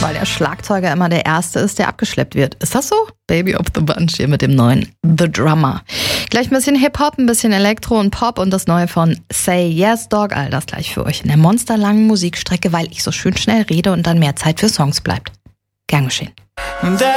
weil der Schlagzeuger immer der Erste ist, der abgeschleppt wird. Ist das so? Baby of the Bunch hier mit dem neuen The Drummer. Gleich ein bisschen Hip-Hop, ein bisschen Elektro und Pop und das Neue von Say Yes Dog. All das gleich für euch in der monsterlangen Musikstrecke, weil ich so schön schnell rede und dann mehr Zeit für Songs bleibt. Gern geschehen.